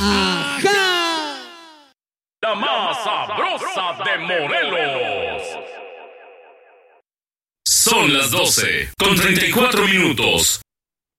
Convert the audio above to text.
¡Ajá! La más sabrosa de Morelos. Son las 12:34.